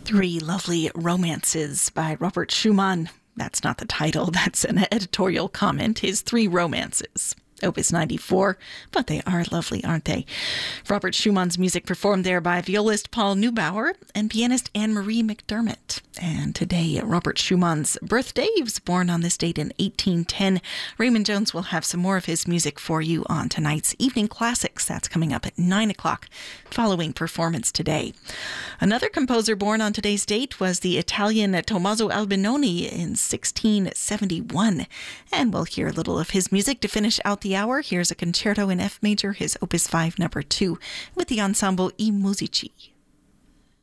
Three Lovely Romances by Robert Schumann. That's not the title, that's an editorial comment. His Three Romances. Opus 94, but they are lovely, aren't they? Robert Schumann's music performed there by violist Paul Neubauer and pianist Anne-Marie McDermott. And today, Robert Schumann's birthday. He was born on this date in 1810. Raymond Jones will have some more of his music for you on tonight's Evening Classics. That's coming up at 9 o'clock, following performance today. Another composer born on today's date was the Italian Tommaso Albinoni in 1671. And we'll hear a little of his music to finish out the hour. Here's a concerto in F major, his Opus 5 number 2, with the ensemble I Musici.